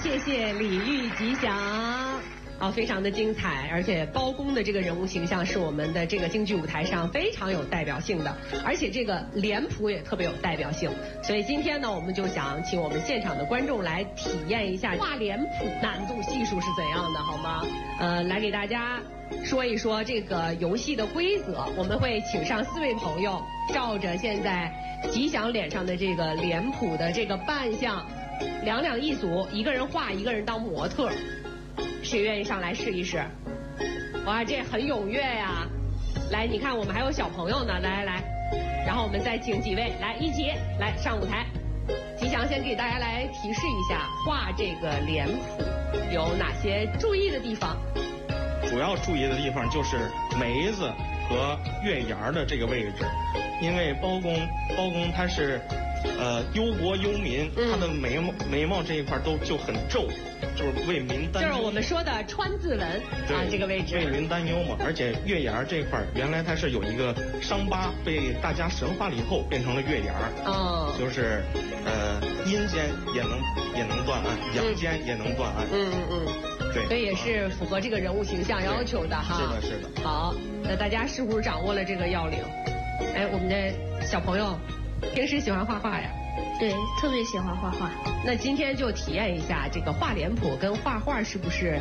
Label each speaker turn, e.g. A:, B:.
A: 谢谢李玉吉祥。非常的精彩，而且包公的这个人物形象是我们的这个京剧舞台上非常有代表性的，而且这个脸谱也特别有代表性。所以今天呢，我们就想请我们现场的观众来体验一下画脸谱难度系数是怎样的，好吗？来给大家说一说这个游戏的规则。我们会请上4位朋友，照着现在吉祥脸上的这个脸谱的这个扮相，2两一组，一个人画，一个人当模特。谁愿意上来试一试？哇，这很踊跃呀！来，你看我们还有小朋友呢，来，然后我们再请几位来一起来上舞台。吉祥先给大家来提示一下，画这个脸谱有哪些注意的地方？
B: 主要注意的地方就是眉子和月牙的这个位置，因为包公他是忧国忧民，他的眉毛这一块就很皱。就是为民担忧，
A: 就是我们说的川字纹这个位置
B: 为民担忧嘛。而且月牙这块原来它是有一个伤疤，被大家神化了以后变成了月牙。就是阴间也能断案，阳间也能断案。对，
A: 所以也是符合这个人物形象要求的哈。
B: 是的。
A: 好，那大家是不是掌握了这个要领？我们的小朋友平时喜欢画画呀？
C: 对，特别喜欢画画。
A: 那今天就体验一下这个画脸谱跟画画是不是